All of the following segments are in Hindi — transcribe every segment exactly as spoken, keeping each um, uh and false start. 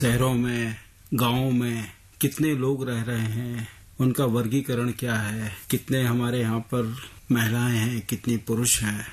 शहरों में, गांवों में कितने लोग रह रहे हैं, उनका वर्गीकरण क्या है, कितने हमारे यहाँ पर महिलाएं हैं, कितनी पुरुष हैं,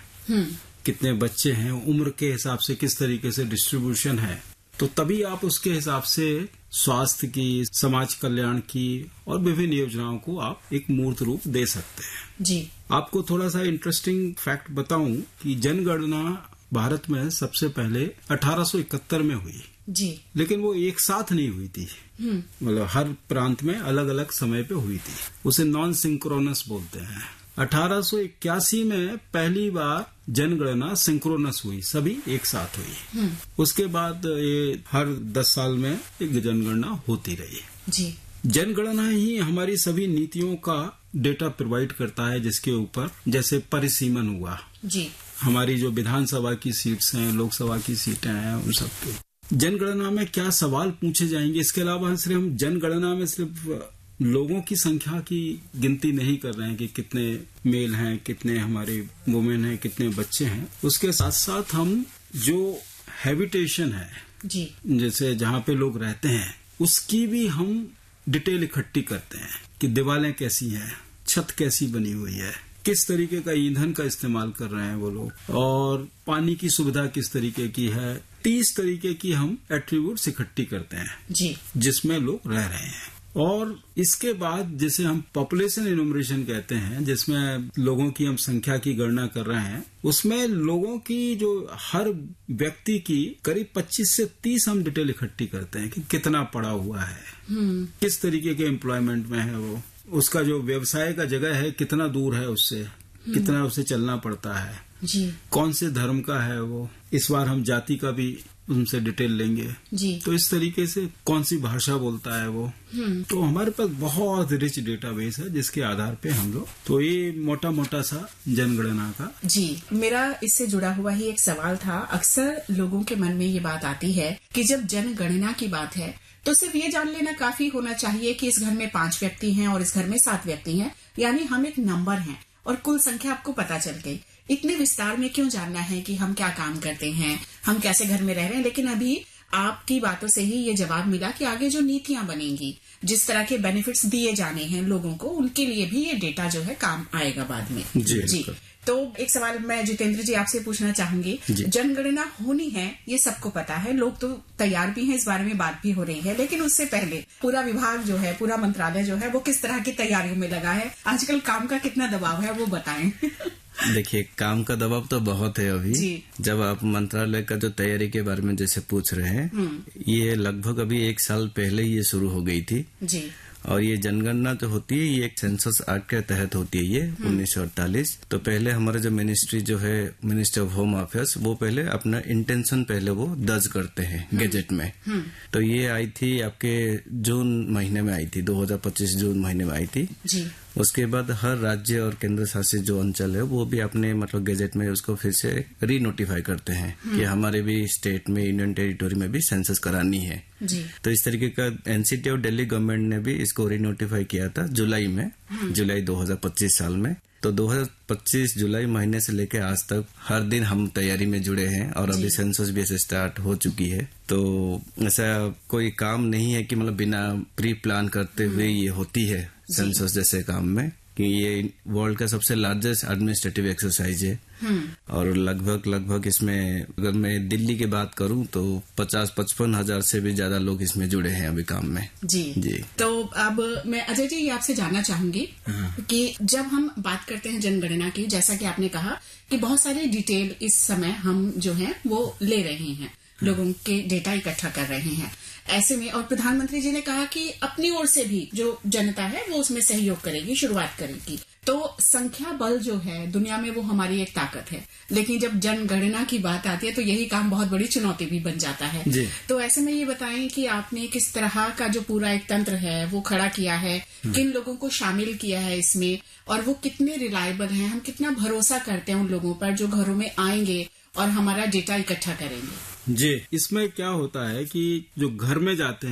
कितने बच्चे हैं, उम्र के हिसाब से किस तरीके से डिस्ट्रीब्यूशन है, तो तभी आप उसके हिसाब से स्वास्थ्य की, समाज कल्याण की और विभिन्न योजनाओं को आप एक मूर्त रूप दे सकते हैं। जी। आपको थोड़ा सा इंटरेस्टिंग फैक्ट बताऊं कि जनगणना भारत में सबसे पहले अठारह सौ इकहत्तर में हुई। जी। लेकिन वो एक साथ नहीं हुई थी, मतलब हर प्रांत में अलग अलग समय पे हुई थी। उसे नॉन सिंक्रोनस बोलते हैं। अठारह सौ इक्यासी में पहली बार जनगणना सिंक्रोनस हुई, सभी एक साथ हुई। उसके बाद ये हर दस साल में एक जनगणना होती रही। जी। जनगणना ही हमारी सभी नीतियों का डेटा प्रोवाइड करता है, जिसके ऊपर जैसे परिसीमन हुआ, जी, हमारी जो विधानसभा की सीट्स हैं, लोकसभा की सीटें हैं, उन सबके जनगणना में क्या सवाल पूछे जाएंगे। इसके अलावा सिर्फ हम जनगणना में सिर्फ लोगों की संख्या की गिनती नहीं कर रहे हैं कि कितने मेल हैं, कितने हमारे वुमेन हैं, कितने बच्चे हैं। उसके साथ साथ हम जो हैबिटेशन है, जी, जैसे जहाँ पे लोग रहते हैं, उसकी भी हम डिटेल इकट्ठी करते हैं कि दीवारें कैसी हैं, छत कैसी बनी हुई है, किस तरीके का ईंधन का इस्तेमाल कर रहे हैं वो लोग, और पानी की सुविधा किस तरीके की है। तीस तरीके की हम एट्रीब्यूट्स इकट्ठी करते हैं, जी, जिसमें लोग रह रहे हैं। और इसके बाद जिसे हम पॉपुलेशन इन्यूमरेशन कहते हैं, जिसमें लोगों की हम संख्या की गणना कर रहे हैं, उसमें लोगों की जो हर व्यक्ति की करीब पच्चीस से तीस हम डिटेल इकट्ठी करते हैं कि कितना पड़ा हुआ है, किस तरीके के एम्प्लॉयमेंट में है वो, उसका जो व्यवसाय का जगह है कितना दूर है उससे, कितना उसे चलना पड़ता है, जी, कौन से धर्म का है वो। इस बार हम जाति का भी उनसे डिटेल लेंगे, जी, तो इस तरीके से कौन सी भाषा बोलता है वो। तो हमारे पास बहुत रिच डेटाबेस है, जिसके आधार पे हम लोग, तो ये मोटा मोटा सा जनगणना का। जी, मेरा इससे जुड़ा हुआ ही एक सवाल था। अक्सर लोगों के मन में ये बात आती है कि जब जनगणना की बात है तो सिर्फ ये जान लेना काफी होना चाहिए कि इस घर में पांच व्यक्ति हैं और इस घर में सात व्यक्ति हैं, यानी हम एक नंबर हैं और कुल संख्या आपको पता चल गई। इतने विस्तार में क्यों जानना है कि हम क्या काम करते हैं, हम कैसे घर में रह रहे हैं। लेकिन अभी आपकी बातों से ही ये जवाब मिला कि आगे जो नीतियां बनेंगी, जिस तरह के बेनिफिट्स दिए जाने हैं लोगों को, उनके लिए भी ये डेटा जो है काम आएगा बाद में। जी, जी। तो एक सवाल मैं जितेंद्र जी आपसे पूछना चाहूंगी। जनगणना होनी है, ये सबको पता है, लोग तो तैयार भी हैं, इस बारे में बात भी हो रही है, लेकिन उससे पहले पूरा विभाग जो है, पूरा मंत्रालय जो है, वो किस तरह की तैयारियों में लगा है? आजकल काम का कितना दबाव है, वो बताएं। देखिए, काम का दबाव तो बहुत है अभी। जब आप मंत्रालय का जो तैयारी के बारे में जैसे पूछ रहे हैं, ये लगभग अभी एक साल पहले ये शुरू हो गई थी। जी। और ये जनगणना जो होती है, ये एक सेंसस एक्ट के तहत होती है, ये उन्नीस सौ अड़तालीस। तो पहले हमारे जो मिनिस्ट्री जो है, मिनिस्ट्री ऑफ होम अफेयर्स, वो पहले अपना इंटेंशन पहले वो दर्ज करते हैं गैजेट में। तो ये आई थी आपके जून महीने में आई थी, दो हजार पच्चीस जून महीने में आई थी। जी। उसके बाद हर राज्य और केंद्र शासित जो अंचल है, वो भी अपने मतलब गैजेट में उसको फिर से री नोटिफाई करते हैं कि हमारे भी स्टेट में, यूनियन टेरिटोरी में भी सेंसस करानी है। जी। तो इस तरीके का एनसीटी और दिल्ली गवर्नमेंट ने भी इसको री नोटिफाई किया था जुलाई में, जुलाई दो हजार पच्चीस साल में। तो दो हजार पच्चीस जुलाई महीने से लेकर आज तक हर दिन हम तैयारी में जुड़े हैं, और अभी सेंसस भी ऐसे स्टार्ट हो चुकी है। तो ऐसा कोई काम नहीं है कि मतलब बिना प्री प्लान करते हुए ये होती है सेंसस जैसे काम में, कि ये वर्ल्ड का सबसे लार्जेस्ट एडमिनिस्ट्रेटिव एक्सरसाइज है। और लगभग लगभग इसमें अगर मैं दिल्ली की बात करूं तो पचास पचपन हजार से भी ज्यादा लोग इसमें जुड़े हैं अभी काम में। जी जी। तो अब मैं अजय जी ये आपसे जानना चाहूंगी कि जब हम बात करते हैं जनगणना की, जैसा कि आपने कहा कि बहुत सारी डिटेल इस समय हम जो है वो ले रहे हैं, लोगों के डेटा इकट्ठा कर रहे हैं। ऐसे में और प्रधानमंत्री जी ने कहा कि अपनी ओर से भी जो जनता है वो उसमें सहयोग करेगी, शुरुआत करेगी। तो संख्या बल जो है दुनिया में, वो हमारी एक ताकत है, लेकिन जब जनगणना की बात आती है तो यही काम बहुत बड़ी चुनौती भी बन जाता है। तो ऐसे में ये बताएं कि आपने किस तरह का जो पूरा एक तंत्र है वो खड़ा किया है, किन लोगों को शामिल किया है इसमें, और वो कितने रिलायबल हैं, हम कितना भरोसा करते हैं उन लोगों पर जो घरों में आएंगे और हमारा डेटा इकट्ठा करेंगे। जी, इसमें क्या होता है कि जो घर में जाते हैं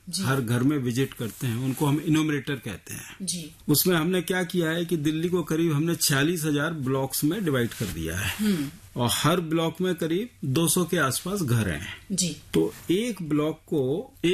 हर घर में विजिट करते हैं, उनको हम इनोमरेटर कहते हैं जी। उसमें हमने क्या किया है कि दिल्ली को करीब हमने छियालीस हजार ब्लॉक्स में डिवाइड कर दिया है और हर ब्लॉक में करीब दो सौ के आसपास घर हैं। जी। तो एक ब्लॉक को